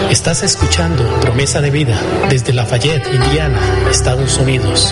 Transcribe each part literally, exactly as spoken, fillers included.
Estás escuchando Promesa de Vida desde Lafayette, Indiana, Estados Unidos.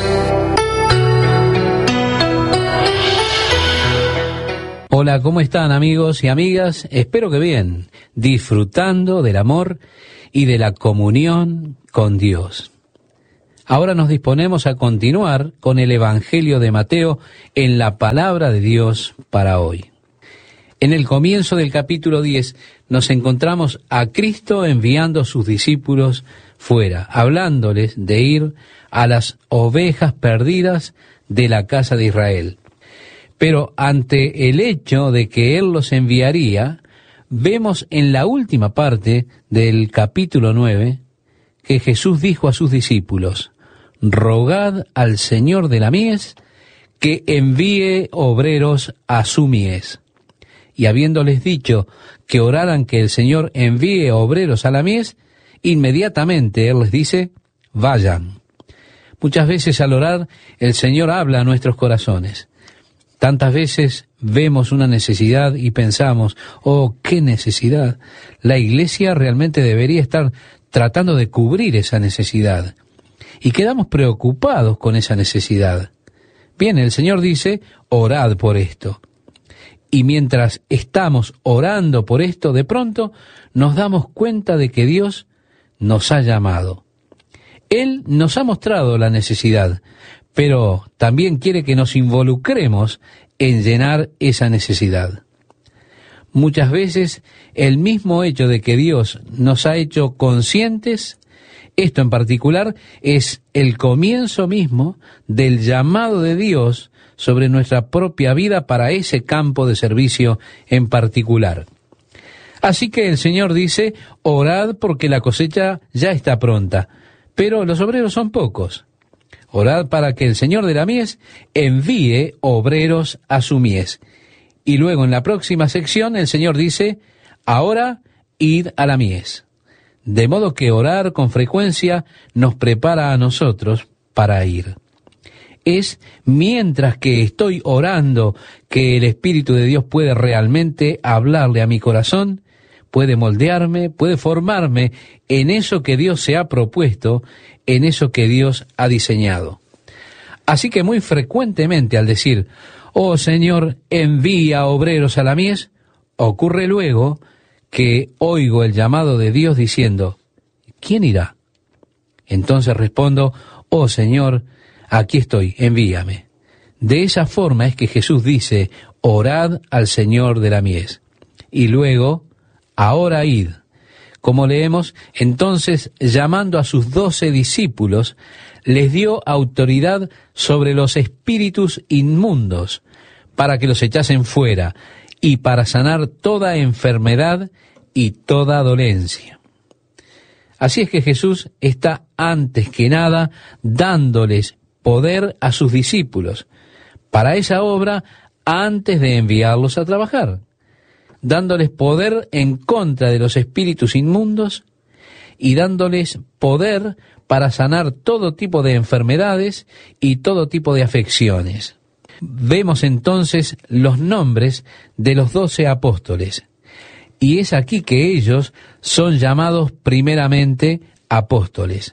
Hola, ¿cómo están amigos y amigas? Espero que bien, disfrutando del amor y de la comunión con Dios. Ahora nos disponemos a continuar con el Evangelio de Mateo en la palabra de Dios para hoy. En el comienzo del capítulo diez nos encontramos a Cristo enviando a sus discípulos fuera, hablándoles de ir a las ovejas perdidas de la casa de Israel. Pero ante el hecho de que Él los enviaría, vemos en la última parte del capítulo nueve que Jesús dijo a sus discípulos: rogad al Señor de la mies que envíe obreros a su mies. Y habiéndoles dicho que oraran que el Señor envíe obreros a la mies, inmediatamente Él les dice: vayan. Muchas veces al orar el Señor habla a nuestros corazones. Tantas veces vemos una necesidad y pensamos: oh, qué necesidad. La iglesia realmente debería estar tratando de cubrir esa necesidad. Y quedamos preocupados con esa necesidad. Bien, el Señor dice: orad por esto. Y mientras estamos orando por esto, de pronto nos damos cuenta de que Dios nos ha llamado. Él nos ha mostrado la necesidad, pero también quiere que nos involucremos en llenar esa necesidad. Muchas veces el mismo hecho de que Dios nos ha hecho conscientes, esto en particular es el comienzo mismo del llamado de Dios sobre nuestra propia vida para ese campo de servicio en particular. Así que el Señor dice: orad porque la cosecha ya está pronta, pero los obreros son pocos. Orad para que el Señor de la mies envíe obreros a su mies. Y luego en la próxima sección el Señor dice: ahora id a la mies. De modo que orar con frecuencia nos prepara a nosotros para ir. Es mientras que estoy orando que el Espíritu de Dios puede realmente hablarle a mi corazón, puede moldearme, puede formarme en eso que Dios se ha propuesto, en eso que Dios ha diseñado. Así que muy frecuentemente al decir: oh Señor, envía obreros a la mies, ocurre luego que oigo el llamado de Dios diciendo: ¿quién irá? Entonces respondo: oh Señor, aquí estoy, envíame. De esa forma es que Jesús dice: orad al Señor de la mies. Y luego: ahora id. Como leemos, entonces, llamando a sus doce discípulos, les dio autoridad sobre los espíritus inmundos, para que los echasen fuera, y para sanar toda enfermedad y toda dolencia. Así es que Jesús está antes que nada dándoles poder a sus discípulos para esa obra antes de enviarlos a trabajar, dándoles poder en contra de los espíritus inmundos y dándoles poder para sanar todo tipo de enfermedades y todo tipo de afecciones. Vemos entonces los nombres de los doce apóstoles, y es aquí que ellos son llamados primeramente apóstoles.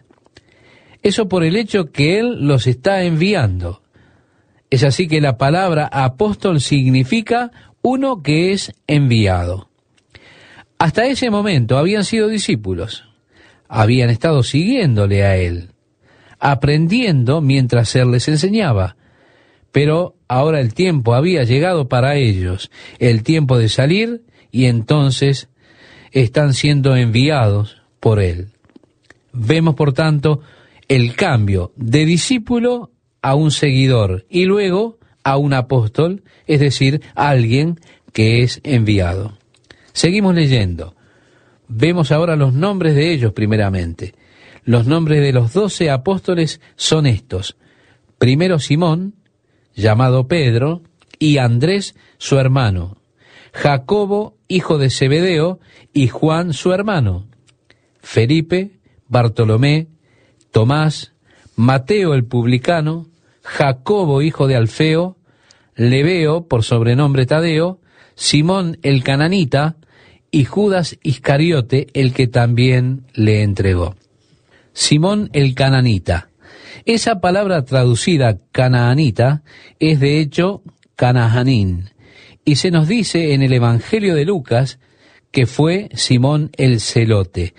Eso por el hecho que Él los está enviando. Es así que la palabra apóstol significa uno que es enviado. Hasta ese momento habían sido discípulos, habían estado siguiéndole a Él, aprendiendo mientras Él les enseñaba. Pero ahora el tiempo había llegado para ellos, el tiempo de salir, y entonces están siendo enviados por Él. Vemos, por tanto, el cambio de discípulo a un seguidor y luego a un apóstol, es decir, a alguien que es enviado. Seguimos leyendo. Vemos ahora los nombres de ellos primeramente. Los nombres de los doce apóstoles son estos: primero Simón, llamado Pedro, y Andrés su hermano, Jacobo, hijo de Zebedeo, y Juan su hermano, Felipe, Bartolomé, Tomás, Mateo el publicano, Jacobo, hijo de Alfeo, Lebeo, por sobrenombre Tadeo, Simón el cananita, y Judas Iscariote, el que también le entregó. Simón el cananita. Esa palabra traducida canaanita es de hecho Canahanín, y se nos dice en el Evangelio de Lucas que fue Simón el celote.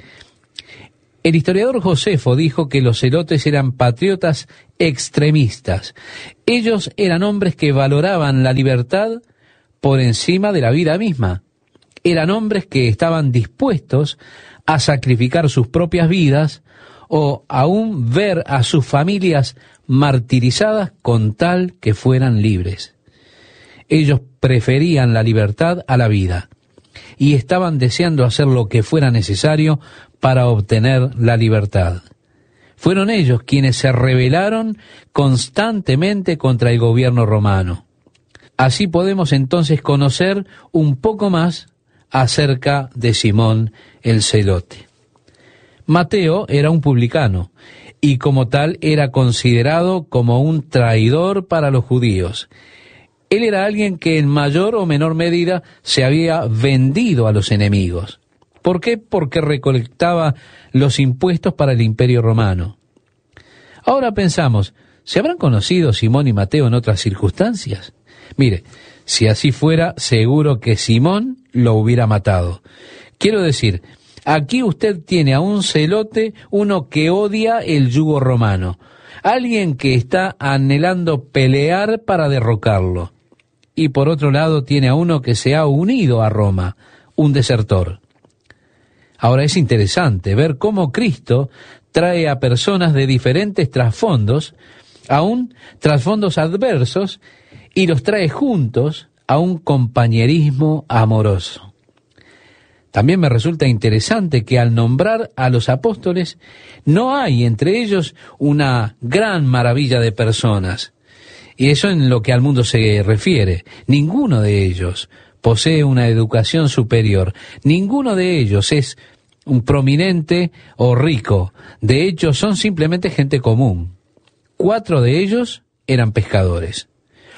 El historiador Josefo dijo que los celotes eran patriotas extremistas. Ellos eran hombres que valoraban la libertad por encima de la vida misma. Eran hombres que estaban dispuestos a sacrificar sus propias vidas o aún ver a sus familias martirizadas con tal que fueran libres. Ellos preferían la libertad a la vida y estaban deseando hacer lo que fuera necesario para obtener la libertad. Fueron ellos quienes se rebelaron constantemente contra el gobierno romano. Así podemos entonces conocer un poco más acerca de Simón el celote. Mateo era un publicano y como tal era considerado como un traidor para los judíos. Él era alguien que en mayor o menor medida se había vendido a los enemigos. ¿Por qué? Porque recolectaba los impuestos para el Imperio Romano. Ahora pensamos, ¿se habrán conocido Simón y Mateo en otras circunstancias? Mire, si así fuera, seguro que Simón lo hubiera matado. Quiero decir, aquí usted tiene a un celote, uno que odia el yugo romano, alguien que está anhelando pelear para derrocarlo. Y por otro lado tiene a uno que se ha unido a Roma, un desertor. Ahora es interesante ver cómo Cristo trae a personas de diferentes trasfondos, aún trasfondos adversos, y los trae juntos a un compañerismo amoroso. También me resulta interesante que al nombrar a los apóstoles, no hay entre ellos una gran maravilla de personas. Y eso en lo que al mundo se refiere. Ninguno de ellos posee una educación superior. Ninguno de ellos es un prominente o rico. De hecho, son simplemente gente común. Cuatro de ellos eran pescadores.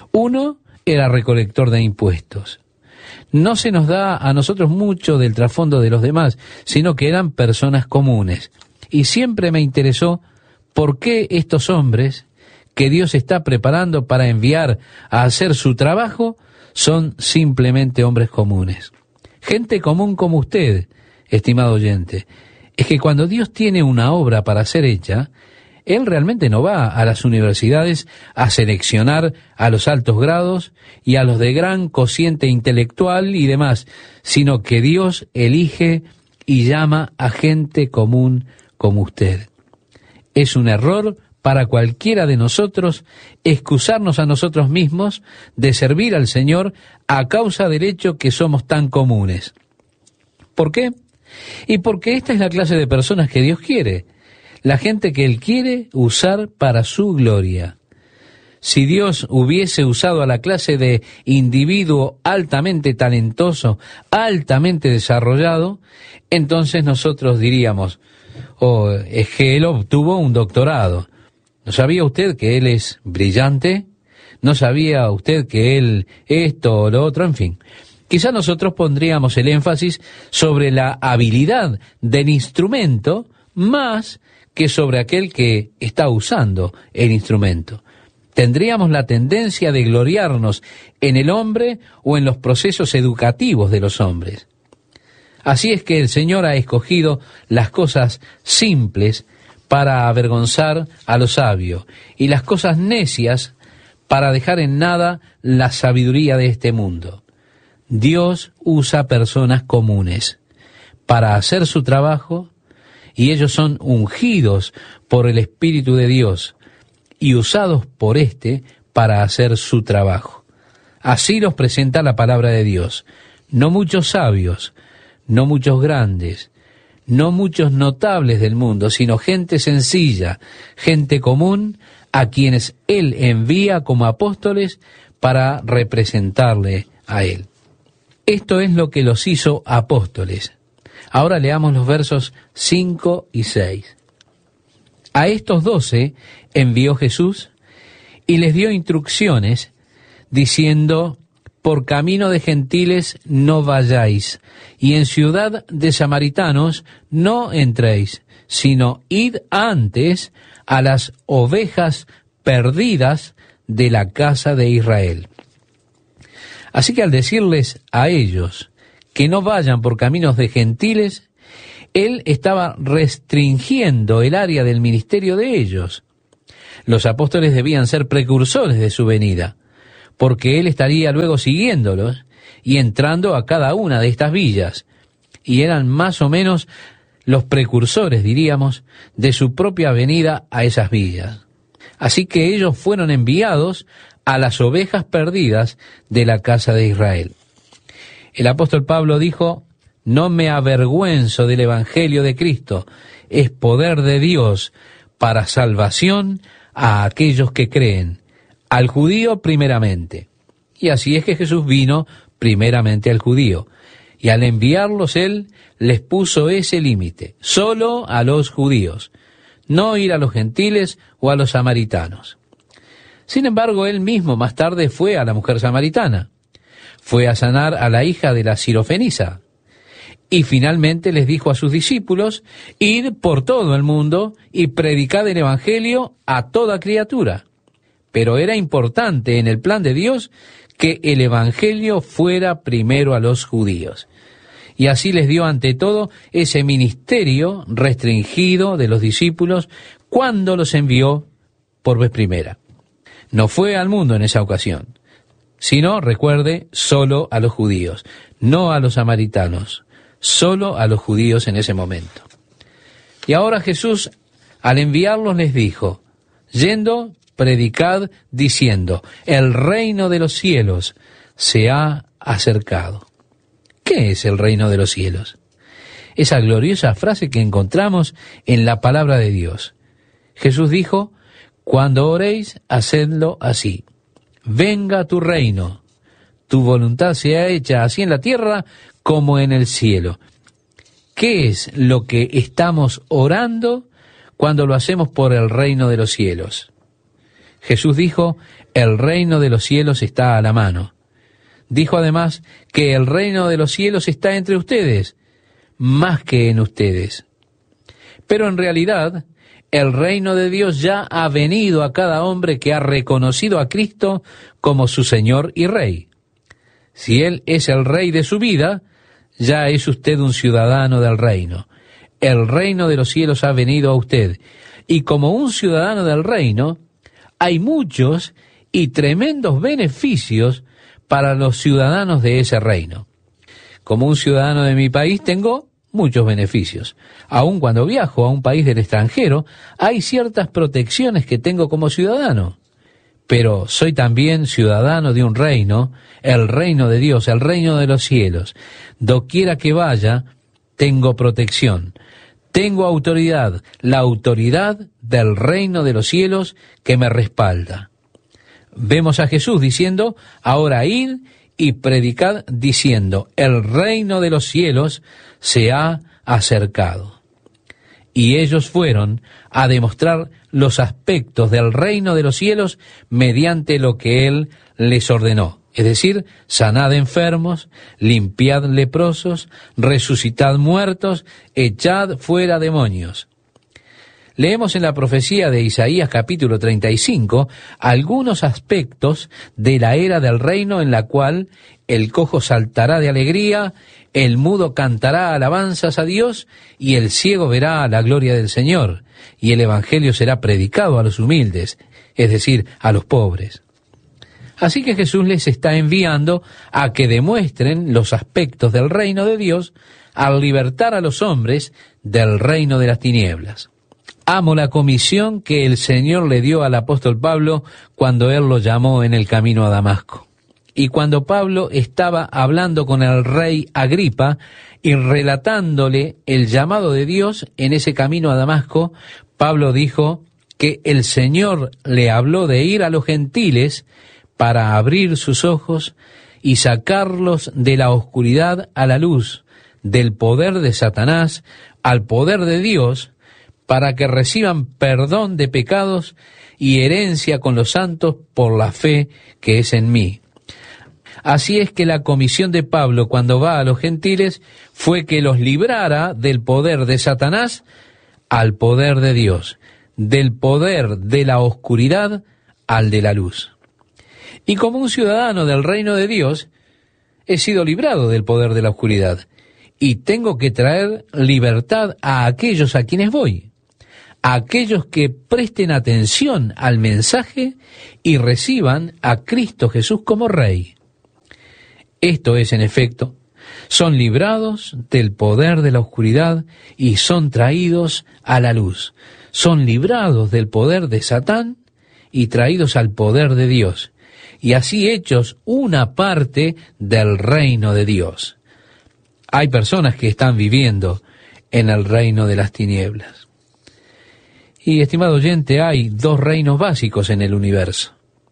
Uno era recolector de impuestos. No se nos da a nosotros mucho del trasfondo de los demás, sino que eran personas comunes. Y siempre me interesó por qué estos hombres que Dios está preparando para enviar a hacer su trabajo son simplemente hombres comunes. Gente común como usted, estimado oyente. Es que cuando Dios tiene una obra para ser hecha, Él realmente no va a las universidades a seleccionar a los altos grados y a los de gran cociente intelectual y demás, sino que Dios elige y llama a gente común como usted. Es un error para cualquiera de nosotros excusarnos a nosotros mismos de servir al Señor a causa del hecho que somos tan comunes. ¿Por qué? Y porque esta es la clase de personas que Dios quiere, la gente que Él quiere usar para su gloria. Si Dios hubiese usado a la clase de individuo altamente talentoso, altamente desarrollado, entonces nosotros diríamos, oh, es que Él obtuvo un doctorado. ¿No sabía usted que él es brillante? ¿No sabía usted que él esto o lo otro? En fin, quizá nosotros pondríamos el énfasis sobre la habilidad del instrumento más que sobre aquel que está usando el instrumento. Tendríamos la tendencia de gloriarnos en el hombre o en los procesos educativos de los hombres. Así es que el Señor ha escogido las cosas simples para avergonzar a los sabios, y las cosas necias para dejar en nada la sabiduría de este mundo. Dios usa personas comunes para hacer su trabajo, y ellos son ungidos por el Espíritu de Dios y usados por éste para hacer su trabajo. Así los presenta la palabra de Dios. No muchos sabios, no muchos grandes, no muchos notables del mundo, sino gente sencilla, gente común, a quienes Él envía como apóstoles para representarle a Él. Esto es lo que los hizo apóstoles. Ahora leamos los versos cinco y seis. A estos doce envió Jesús y les dio instrucciones, diciendo, por camino de gentiles no vayáis, y en ciudad de samaritanos no entréis, sino id antes a las ovejas perdidas de la casa de Israel. Así que al decirles a ellos que no vayan por caminos de gentiles, él estaba restringiendo el área del ministerio de ellos. Los apóstoles debían ser precursores de su venida, porque él estaría luego siguiéndolos y entrando a cada una de estas villas, y eran más o menos los precursores, diríamos, de su propia venida a esas villas. Así que ellos fueron enviados a las ovejas perdidas de la casa de Israel. El apóstol Pablo dijo: no me avergüenzo del evangelio de Cristo, es poder de Dios para salvación a aquellos que creen, al judío primeramente. Y así es que Jesús vino primeramente al judío, y al enviarlos él les puso ese límite, solo a los judíos, no ir a los gentiles o a los samaritanos. Sin embargo, él mismo más tarde fue a la mujer samaritana, fue a sanar a la hija de la sirofenisa, y finalmente les dijo a sus discípulos: id por todo el mundo y predicad el evangelio a toda criatura. Pero era importante en el plan de Dios que el evangelio fuera primero a los judíos. Y así les dio ante todo ese ministerio restringido de los discípulos cuando los envió por vez primera. No fue al mundo en esa ocasión, sino, recuerde, solo a los judíos, no a los samaritanos, solo a los judíos en ese momento. Y ahora Jesús, al enviarlos, les dijo: yendo, predicad diciendo, el reino de los cielos se ha acercado. ¿Qué es el reino de los cielos? Esa gloriosa frase que encontramos en la palabra de Dios. Jesús dijo: cuando oréis, hacedlo así: venga tu reino, tu voluntad sea hecha así en la tierra como en el cielo. ¿Qué es lo que estamos orando cuando lo hacemos por el reino de los cielos? Jesús dijo: el reino de los cielos está a la mano. Dijo además que el reino de los cielos está entre ustedes, más que en ustedes. Pero en realidad, el reino de Dios ya ha venido a cada hombre que ha reconocido a Cristo como su Señor y Rey. Si Él es el Rey de su vida, ya es usted un ciudadano del reino. El reino de los cielos ha venido a usted, y como un ciudadano del reino, hay muchos y tremendos beneficios para los ciudadanos de ese reino. Como un ciudadano de mi país tengo muchos beneficios. Aun cuando viajo a un país del extranjero, hay ciertas protecciones que tengo como ciudadano. Pero soy también ciudadano de un reino, el reino de Dios, el reino de los cielos. Doquiera que vaya, tengo protección. Tengo autoridad, la autoridad del reino de los cielos que me respalda. Vemos a Jesús diciendo: ahora id y predicad diciendo, el reino de los cielos se ha acercado. Y ellos fueron a demostrar los aspectos del reino de los cielos mediante lo que Él les ordenó. Es decir, sanad enfermos, limpiad leprosos, resucitad muertos, echad fuera demonios. Leemos en la profecía de Isaías capítulo treinta y cinco algunos aspectos de la era del reino en la cual el cojo saltará de alegría, el mudo cantará alabanzas a Dios y el ciego verá la gloria del Señor, y el evangelio será predicado a los humildes, es decir, a los pobres. Así que Jesús les está enviando a que demuestren los aspectos del reino de Dios al libertar a los hombres del reino de las tinieblas. Amo la comisión que el Señor le dio al apóstol Pablo cuando él lo llamó en el camino a Damasco. Y cuando Pablo estaba hablando con el rey Agripa y relatándole el llamado de Dios en ese camino a Damasco, Pablo dijo que el Señor le habló de ir a los gentiles para abrir sus ojos y sacarlos de la oscuridad a la luz, del poder de Satanás al poder de Dios, para que reciban perdón de pecados y herencia con los santos por la fe que es en mí. Así es que la comisión de Pablo cuando va a los gentiles fue que los librara del poder de Satanás al poder de Dios, del poder de la oscuridad al de la luz. Y como un ciudadano del reino de Dios, he sido librado del poder de la oscuridad y tengo que traer libertad a aquellos a quienes voy, a aquellos que presten atención al mensaje y reciban a Cristo Jesús como Rey. Esto es, en efecto, son librados del poder de la oscuridad y son traídos a la luz. Son librados del poder de Satán y traídos al poder de Dios, y así hechos una parte del reino de Dios. Hay personas que están viviendo en el reino de las tinieblas. Y, estimado oyente, hay dos reinos básicos en el universo.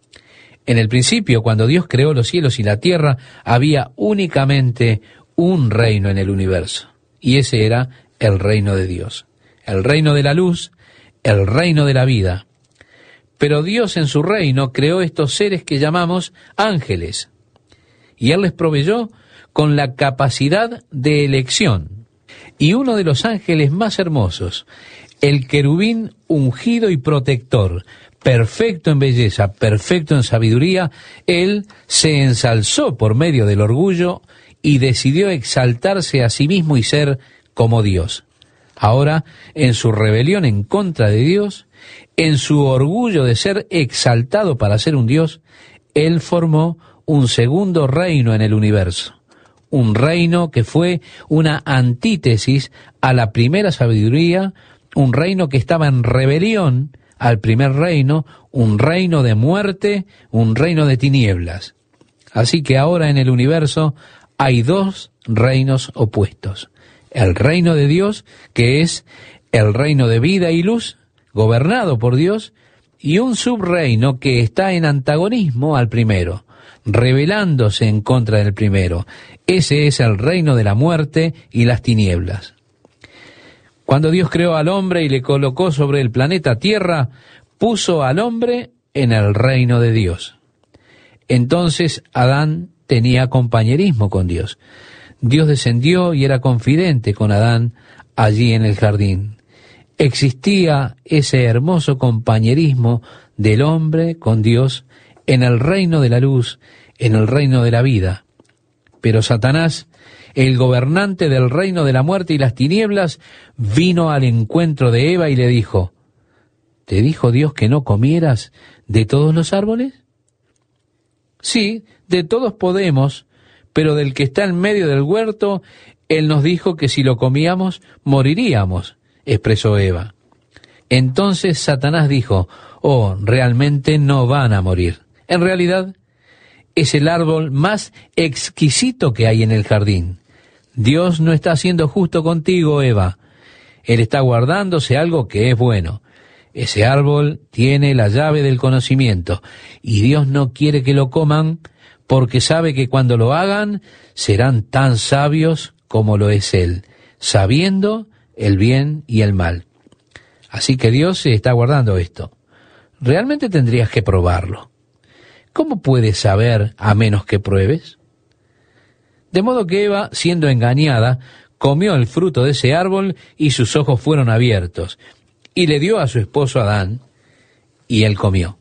En el principio, cuando Dios creó los cielos y la tierra, había únicamente un reino en el universo, y ese era el reino de Dios, el reino de la luz, el reino de la vida. Pero Dios en su reino creó estos seres que llamamos ángeles, y Él les proveyó con la capacidad de elección. Y uno de los ángeles más hermosos, el querubín ungido y protector, perfecto en belleza, perfecto en sabiduría, él se ensalzó por medio del orgullo y decidió exaltarse a sí mismo y ser como Dios. Ahora, en su rebelión en contra de Dios, en su orgullo de ser exaltado para ser un Dios, él formó un segundo reino en el universo, un reino que fue una antítesis a la primera sabiduría, un reino que estaba en rebelión al primer reino, un reino de muerte, un reino de tinieblas. Así que ahora en el universo hay dos reinos opuestos. El reino de Dios, que es el reino de vida y luz, gobernado por Dios, y un subreino que está en antagonismo al primero, rebelándose en contra del primero. Ese es el reino de la muerte y las tinieblas. Cuando Dios creó al hombre y le colocó sobre el planeta Tierra, puso al hombre en el reino de Dios. Entonces Adán tenía compañerismo con Dios. Dios descendió y era confidente con Adán allí en el jardín. Existía ese hermoso compañerismo del hombre con Dios en el reino de la luz, en el reino de la vida. Pero Satanás, el gobernante del reino de la muerte y las tinieblas, vino al encuentro de Eva y le dijo, ¿te dijo Dios que no comieras de todos los árboles? Sí, de todos podemos, pero del que está en medio del huerto, Él nos dijo que si lo comíamos, moriríamos, expresó Eva. Entonces Satanás dijo, oh, realmente no van a morir. En realidad, es el árbol más exquisito que hay en el jardín. Dios no está siendo justo contigo, Eva. Él está guardándose algo que es bueno. Ese árbol tiene la llave del conocimiento y Dios no quiere que lo coman porque sabe que cuando lo hagan serán tan sabios como lo es Él, sabiendo el bien y el mal. Así que Dios se está guardando esto. Realmente tendrías que probarlo. ¿Cómo puedes saber a menos que pruebes? De modo que Eva, siendo engañada, comió el fruto de ese árbol y sus ojos fueron abiertos, y le dio a su esposo Adán, y él comió.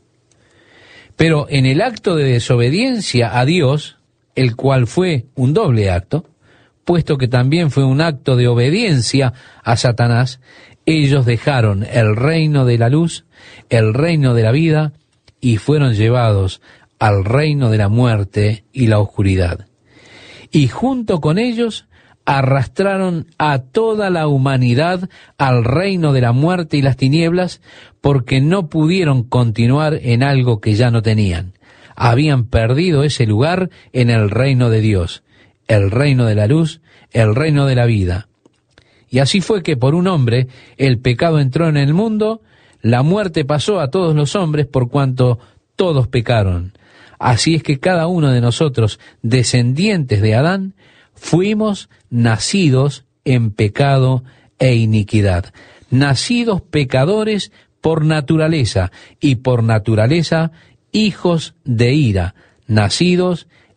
Pero en el acto de desobediencia a Dios, el cual fue un doble acto, puesto que también fue un acto de obediencia a Satanás, ellos dejaron el reino de la luz, el reino de la vida, y fueron llevados al reino de la muerte y la oscuridad. Y junto con ellos arrastraron a toda la humanidad al reino de la muerte y las tinieblas, porque no pudieron continuar en algo que ya no tenían. Habían perdido ese lugar en el reino de Dios, el reino de la luz, el reino de la vida. Y así fue que por un hombre el pecado entró en el mundo, la muerte pasó a todos los hombres por cuanto todos pecaron. Así es que cada uno de nosotros, descendientes de Adán, fuimos nacidos en pecado e iniquidad, nacidos pecadores por naturaleza y por naturaleza hijos de ira, nacidos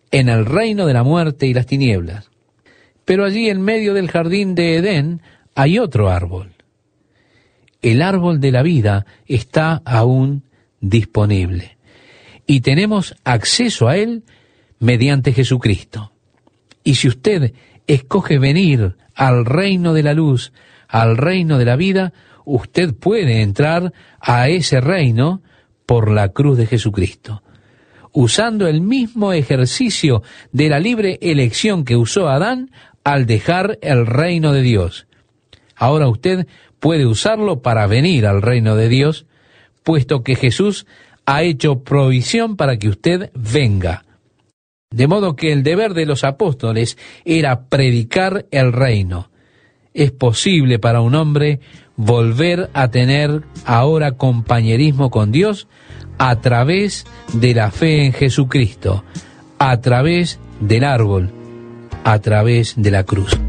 en el reino de la muerte y las tinieblas. Pero allí en medio del jardín de Edén hay otro árbol. El árbol de la vida está aún disponible y tenemos acceso a él mediante Jesucristo. Y si usted escoge venir al reino de la luz, al reino de la vida, usted puede entrar a ese reino por la cruz de Jesucristo, usando el mismo ejercicio de la libre elección que usó Adán al dejar el reino de Dios. Ahora usted puede usarlo para venir al reino de Dios, puesto que Jesús ha hecho provisión para que usted venga. De modo que el deber de los apóstoles era predicar el reino. Es posible para un hombre volver a tener ahora compañerismo con Dios a través de la fe en Jesucristo, a través del árbol, a través de la cruz.